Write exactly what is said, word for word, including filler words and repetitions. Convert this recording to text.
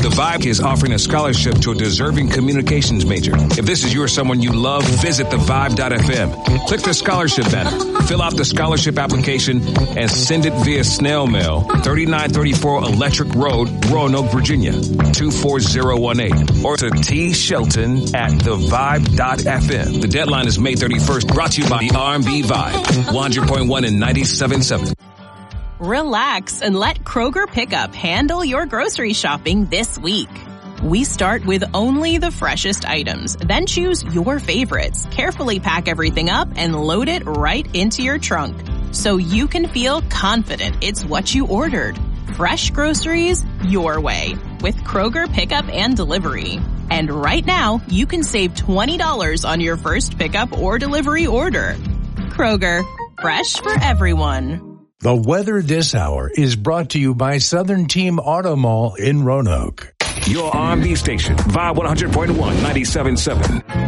The Vibe is offering a scholarship to a deserving communications major. If this is you or someone you love, visit the vibe dot f m. Click the scholarship banner, fill out the scholarship application, and send it via snail mail. thirty-nine thirty-four Electric Road, Roanoke, Virginia, two four zero one eight. Or to T. Shelton at the vibe dot f m. The deadline is May thirty-first. Brought to you by the R and B Vibe. one hundred point one and ninety-seven point seven. Relax and let Kroger Pickup handle your grocery shopping this week. We start with only the freshest items, then choose your favorites, carefully pack everything up, and load it right into your trunk so you can feel confident it's what you ordered. Fresh groceries your way with Kroger Pickup and Delivery. And right now, you can save twenty dollars on your first pickup or delivery order. Kroger, fresh for everyone. The weather this hour is brought to you by Southern Team Auto Mall in Roanoke. Your R and B station, Vibe one hundred point one, ninety-seven point seven.